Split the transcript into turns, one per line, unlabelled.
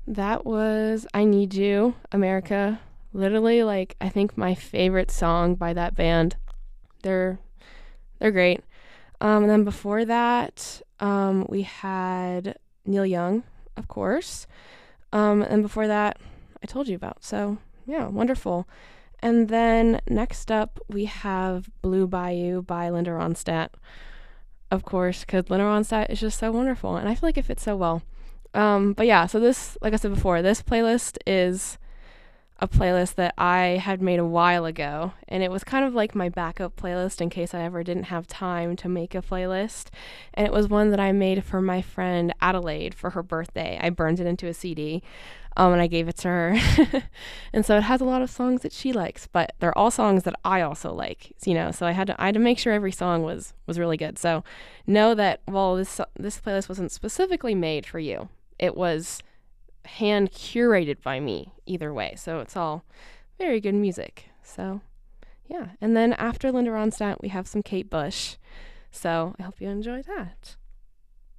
That was I Need You, America. Literally, like, I think my favorite song by that band. They're they're great. And then before that, we had Neil Young, of course. And before that, I told you about. So yeah, wonderful. And then next up, we have Blue Bayou by Linda Ronstadt, of course, because Linda Ronstadt is just so wonderful, and I feel like it fits so well. But yeah, so this, like I said before, this playlist is a playlist that I had made a while ago, and it was kind of like my backup playlist in case I ever didn't have time to make a playlist. And it was one that I made for my friend Adelaide for her birthday. I burned it into a CD, and I gave it to her. And so it has a lot of songs that she likes, but they're all songs that I also like, So I had to make sure every song was really good. So know that while this playlist wasn't specifically made for you, it was hand curated by me either way. So it's all very good music. So yeah. And then after Linda Ronstadt, we have some Kate Bush. So I hope you enjoy that.